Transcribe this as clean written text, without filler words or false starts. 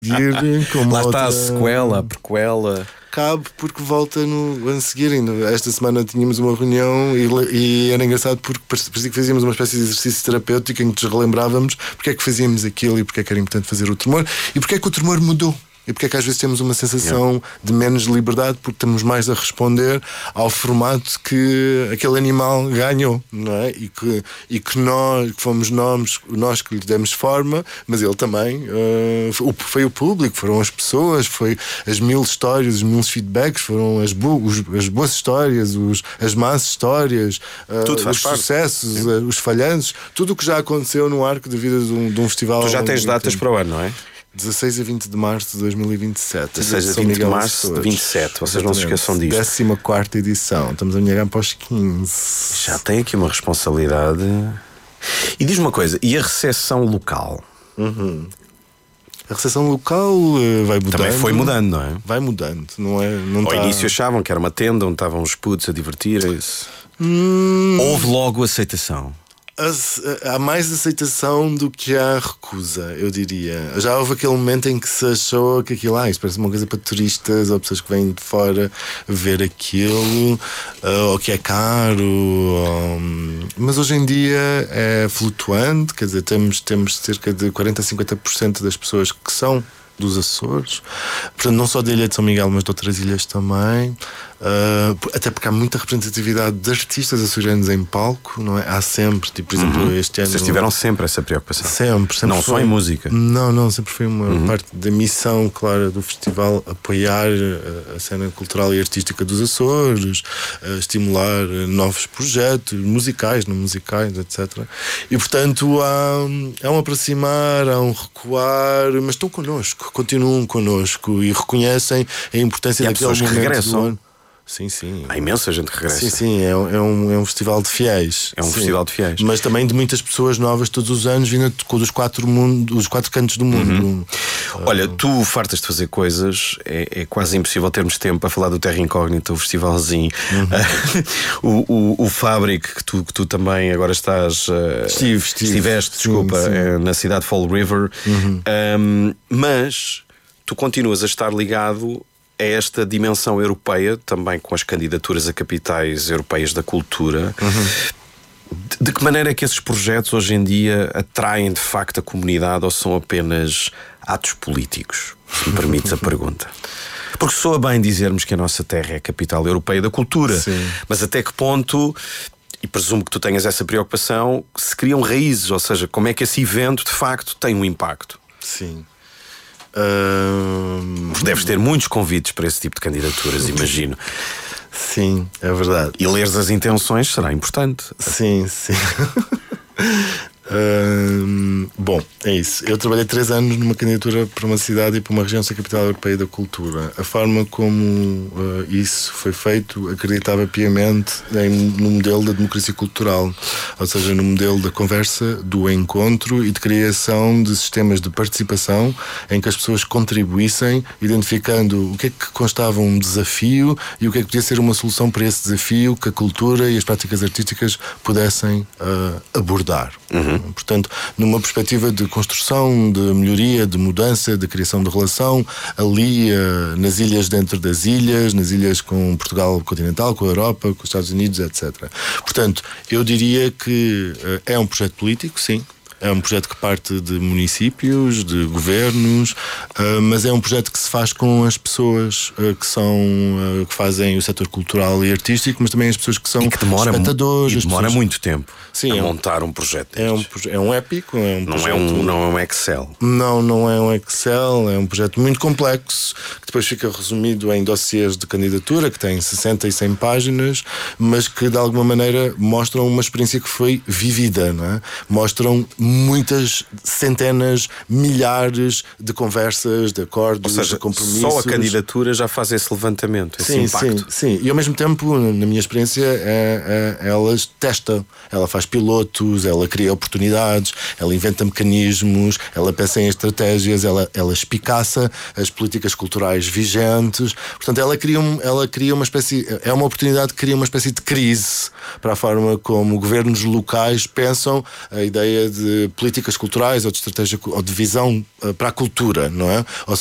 seguir com uma Lá está a outra... sequela, a prequela. Cabe porque volta no ano seguinte. Esta semana tínhamos uma reunião e era engraçado porque parecia que fazíamos uma espécie de exercício terapêutico em que nos relembrávamos porque é que fazíamos aquilo e porque é que era importante fazer o Tremor e porque é que o Tremor mudou. E porque é que às vezes temos uma sensação de menos liberdade porque estamos mais a responder ao formato que aquele animal ganhou, não é? E que nós que fomos nós que lhe demos forma, mas ele também foi o público, foram as pessoas, foi as 1000 histórias, os 1000 feedbacks, foram as boas histórias, as más histórias, os sucessos, os falhanços, tudo o que já aconteceu no arco da vida de um festival. Tu já tens datas para o ano, não é? 16 a 20 de março de 2027. 16 a 20 de março de 27. Vocês não se esqueçam disto. 14ª edição. Estamos a melhorar para os 15. Já tem aqui uma responsabilidade. E diz uma coisa, e a recepção local? A recepção local vai mudando. Também foi mudando, não é? Vai mudando, não é? Não Ao início achavam que era uma tenda onde estavam os putos a divertirem-se. Houve logo aceitação. Há mais aceitação do que há recusa, eu diria. Já houve aquele momento em que se achou que aquilo isso parece uma coisa para turistas ou pessoas que vêm de fora ver aquilo, ou que é caro, mas hoje em dia é flutuante, quer dizer, temos cerca de 40 a 50% das pessoas que são dos Açores, portanto não só da Ilha de São Miguel, mas de outras ilhas também, até porque há muita representatividade de artistas açorianos em palco, não é? Há sempre, tipo, por exemplo, este ano. Vocês tiveram sempre essa preocupação? Sempre não foi, só em música? Não, sempre foi uma parte da missão clara do festival, apoiar a cena cultural e artística dos Açores, estimular novos projetos musicais, não musicais, etc. E portanto há um aproximar, há um recuar, mas estão connosco, continuam connosco e reconhecem a importância daquele momento que regressam. do ano. Sim. Há imensa gente que regressa. Sim, é um festival de fiéis. É um festival de fiéis. Mas também de muitas pessoas novas todos os anos, vindo dos 4 cantos do mundo. Olha, tu fartas de fazer coisas, é quase impossível termos tempo para falar do Terra Incógnita, o festivalzinho. O Fabric, que tu também agora estás. Estiveste, desculpa, sim. Na cidade de Fall River. Mas tu continuas a estar ligado a esta dimensão europeia, também com as candidaturas a capitais europeias da cultura. De que maneira é que esses projetos hoje em dia atraem de facto a comunidade ou são apenas atos políticos? Se me permites a pergunta. Porque soa bem dizermos que a nossa terra é a capital europeia da cultura. Sim. Mas até que ponto, e presumo que tu tenhas essa preocupação, se criam raízes, ou seja, como é que esse evento de facto tem um impacto? Sim. Porque deves ter muitos convites para esse tipo de candidaturas, imagino. Sim, é verdade. E leres as intenções será importante. Sim. Bom, é isso. Eu trabalhei 3 anos numa candidatura para uma cidade e para uma região ser capital europeia da cultura. A forma como isso foi feito acreditava piamente no modelo da democracia cultural, ou seja, no modelo da conversa, do encontro e de criação de sistemas de participação em que as pessoas contribuíssem, identificando o que é que constava um desafio e o que é que podia ser uma solução para esse desafio que a cultura e as práticas artísticas pudessem abordar. Portanto, numa perspectiva de construção, de melhoria, de mudança, de criação de relação, ali nas ilhas dentro das ilhas, nas ilhas com Portugal continental, com a Europa, com os Estados Unidos, etc. Portanto, eu diria que é um projeto político, sim. É um projeto que parte de municípios, de governos, mas é um projeto que se faz com as pessoas que fazem o setor cultural e artístico, mas também as pessoas que são espectadores. E demora muito tempo a montar um projeto. É um épico. Não é um Excel. Não é um Excel, é um projeto muito complexo, que depois fica resumido em dossiês de candidatura, que tem 60 e 100 páginas, mas que de alguma maneira mostram uma experiência que foi vivida, não é? Mostram muitas centenas, milhares de conversas, de acordos, ou seja, de compromissos. Só a candidatura já faz esse levantamento, esse impacto. Sim. E ao mesmo tempo, na minha experiência, ela testa, ela faz pilotos, ela cria oportunidades, ela inventa mecanismos, ela pensa em estratégias, ela espicaça as políticas culturais vigentes. Portanto, ela cria uma espécie, é uma oportunidade que cria uma espécie de crise para a forma como governos locais pensam a ideia de políticas culturais ou de estratégia ou de visão para a cultura, não é? Ou